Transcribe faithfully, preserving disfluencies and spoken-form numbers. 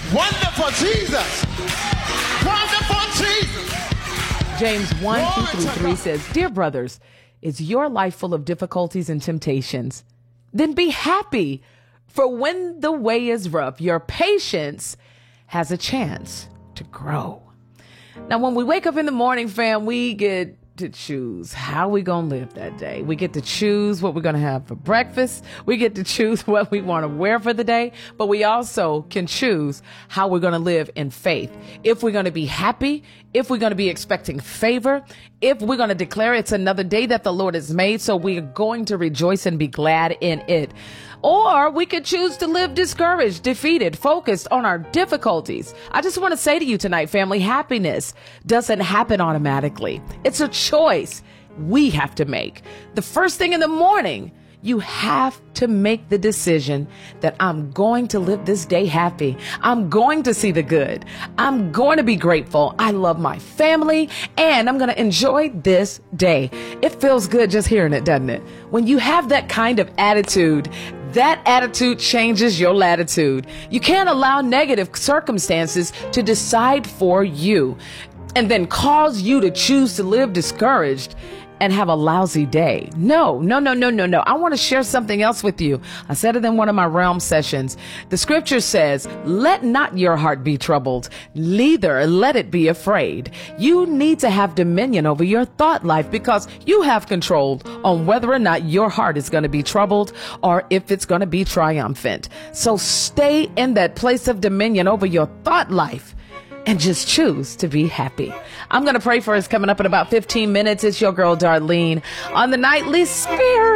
Wonderful Jesus. Wonderful Jesus. James one, two through three says, Dear brothers, is your life full of difficulties and temptations? Then be happy, for when the way is rough, your patience has a chance to grow. Now, when we wake up in the morning, fam, we get to choose how we gonna live that day. We get to choose what we're gonna have for breakfast. We get to choose what we want to wear for the day, but we also can choose how we're gonna live in faith. If we're gonna be happy, if we're gonna be expecting favor, if we're gonna declare it's another day that the Lord has made, so we are going to rejoice and be glad in it. Or we could choose to live discouraged, defeated, focused on our difficulties. I just want to say to you tonight, family, happiness doesn't happen automatically. It's a choice we have to make. The first thing in the morning, you have to make the decision that I'm going to live this day happy. I'm going to see the good. I'm going to be grateful. I love my family and I'm going to enjoy this day. It feels good just hearing it, doesn't it? When you have that kind of attitude, that attitude changes your latitude. You can't allow negative circumstances to decide for you and then cause you to choose to live discouraged and have a lousy day. No, no, no, no, no, no. I want to share something else with you. I said it in one of my realm sessions. The scripture says, let not your heart be troubled, neither let it be afraid. You need to have dominion over your thought life because you have control on whether or not your heart is going to be troubled or if it's going to be triumphant. So stay in that place of dominion over your thought life and just choose to be happy. I'm going to pray for us coming up in about fifteen minutes. It's your girl, Darlene, on the Nightly Spirit.